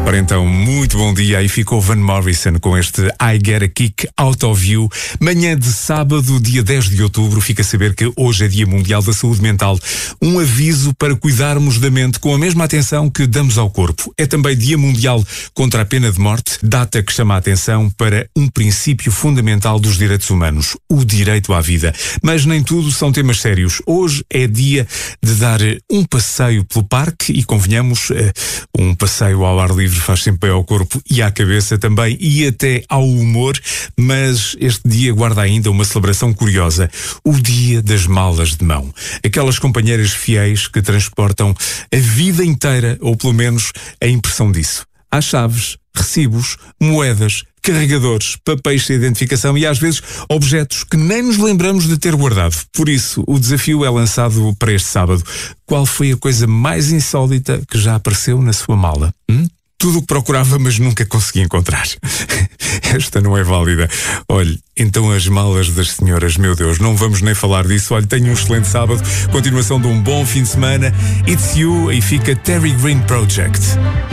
Ora então, muito bom dia. Aí ficou Van Morrison com este I Get a Kick Out of You. Manhã de sábado, dia 10 de outubro, fica a saber que hoje é Dia Mundial da Saúde Mental. Um aviso para cuidarmos da mente com a mesma atenção que damos ao corpo. É também Dia Mundial contra a Pena de Morte, data que chama a atenção para um princípio fundamental dos direitos humanos, o direito à vida. Mas nem tudo são temas sérios. Hoje é dia de dar um passeio pelo parque e, convenhamos, um passeio ao ar livre faz sempre bem ao corpo e à cabeça também e até ao humor, mas este dia guarda ainda uma celebração curiosa, o Dia das Malas de Mão. Aquelas companheiras fiéis que transportam a vida inteira, ou pelo menos a impressão disso. Há chaves, recibos, moedas, carregadores, papéis de identificação e às vezes objetos que nem nos lembramos de ter guardado. Por isso, o desafio é lançado para este sábado. Qual foi a coisa mais insólita que já apareceu na sua mala? Tudo o que procurava, mas nunca consegui encontrar. Esta não é válida. Olhe, então as malas das senhoras, meu Deus, não vamos nem falar disso. Olhe, tenho um excelente sábado, continuação de um bom fim de semana. It's You, e fica Terry Green Project.